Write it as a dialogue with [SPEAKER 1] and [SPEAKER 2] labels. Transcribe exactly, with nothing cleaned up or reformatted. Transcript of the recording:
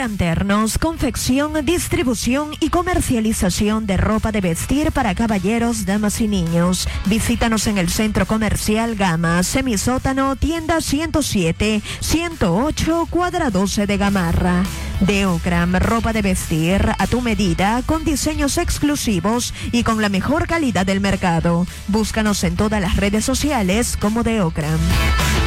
[SPEAKER 1] Deocram Ternos, confección, distribución y comercialización de ropa de vestir para caballeros, damas y niños. Visítanos en el Centro Comercial Gama, Semisótano, tienda ciento siete, ciento ocho, cuadra doce de Gamarra. Deocram, ropa de vestir a tu medida, con diseños exclusivos y con la mejor calidad del mercado. Búscanos en todas las redes sociales como Deocram.